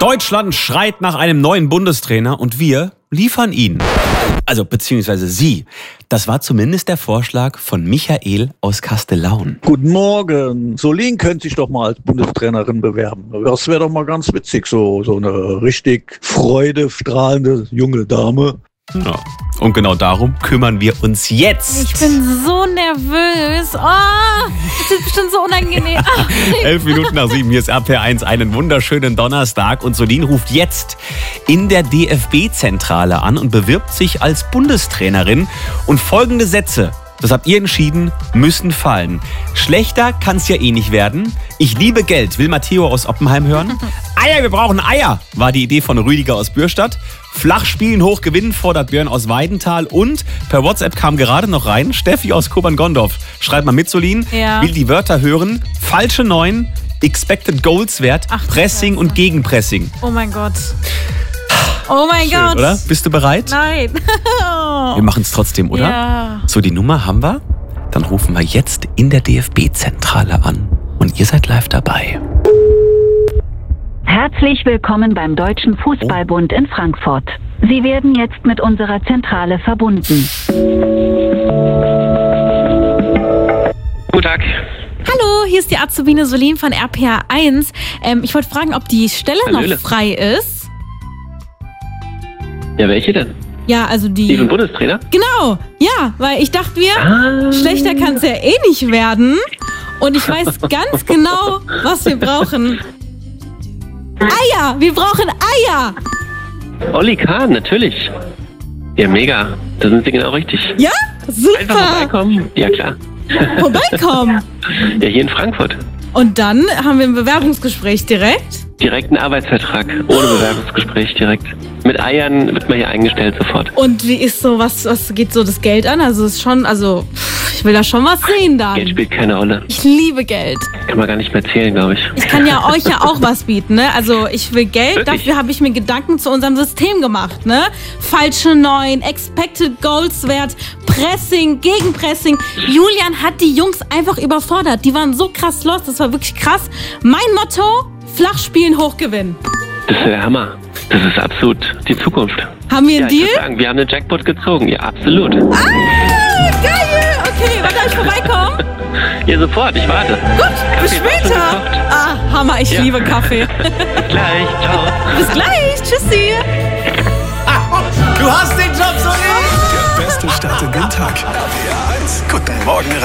Deutschland schreit nach einem neuen Bundestrainer und wir liefern ihn. Also beziehungsweise Sie. Das war zumindest der Vorschlag von Michael aus Kastellaun. Guten Morgen. Solin könnte sich doch mal als Bundestrainerin bewerben. Das wäre doch mal ganz witzig, so eine richtig freudestrahlende junge Dame. Ja. Und genau darum kümmern wir uns jetzt. Ich bin so nervös. Oh, das ist bestimmt so unangenehm. 11 Minuten nach 7, hier ist RPR1, einen wunderschönen Donnerstag. Und Solin ruft jetzt in der DFB-Zentrale an und bewirbt sich als Bundestrainerin. Und folgende Sätze, das habt ihr entschieden, müssen fallen. Schlechter kann es ja eh nicht werden. Ich liebe Geld, will Matteo aus Oppenheim hören. Eier, wir brauchen Eier, war die Idee von Rüdiger aus Bürstadt. Flach spielen, hoch gewinnen, fordert Björn aus Weidenthal. Und per WhatsApp kam gerade noch rein, Steffi aus Kobern-Gondorf. Schreibt mal mit, Solin. Ja. Will die Wörter hören. Falsche 9, Expected Goals Wert, Pressing und Gegenpressing. Oh mein Gott. Oh mein Schön, Gott. oder? Bist du bereit? Nein. Wir machen es trotzdem, oder? Ja. So, die Nummer haben wir. Dann rufen wir jetzt in der DFB-Zentrale an. Und ihr seid live dabei. Herzlich willkommen beim Deutschen Fußballbund in Frankfurt. Sie werden jetzt mit unserer Zentrale verbunden. Guten Tag. Hallo, hier ist die Azubine Solin von RPR1. Ich wollte fragen, ob die Stelle Hallöle. noch frei ist. Ja, welche denn? Ja, also Die die... von Bundestrainer? Genau, ja, weil ich dachte mir, schlechter kann es ja eh nicht werden. Und ich weiß ganz genau, was wir brauchen. Eier! Wir brauchen Eier! Olli Kahn, natürlich. Ja, mega. Da sind Sie genau richtig. Ja? Einfach Super! vorbeikommen. Ja, klar. Vorbeikommen! Ja, hier in Frankfurt. Und dann haben wir ein Bewerbungsgespräch direkt. Direkt einen Arbeitsvertrag. Ohne Bewerbungsgespräch direkt. Mit Eiern wird man hier eingestellt sofort. Und wie ist so, was geht so das Geld an? Also ist schon, ich will da schon was sehen dann. Geld spielt keine Rolle. Ich liebe Geld. Kann man gar nicht mehr zählen, glaube ich. Ich kann ja euch ja auch was bieten, ne? Also ich will Geld, Wirklich? dafür habe ich mir Gedanken zu unserem System gemacht, ne? Falsche 9, Expected Goals Wert, Pressing, Gegenpressing. Julian hat die Jungs einfach überfordert. Die waren so krass lost, das war wirklich krass. Mein Motto, flach spielen, hoch gewinnen. Das ist der Hammer. Das ist absolut die Zukunft. Haben wir Ja, einen ich würde Deal? sagen, wir haben den Jackpot gezogen. Ja, absolut. Geil! Okay, wann darf ich vorbeikommen? Ja, sofort. Ich warte. Gut, bis Kaffee ist auch schon später. gekocht. Ah, Hammer, ich Ja. liebe Kaffee. Bis gleich. Ciao. Bis gleich, tschüssi. Du hast den Job, Solin! Der beste Start in den Tag. RPR 1. Guten Morgen.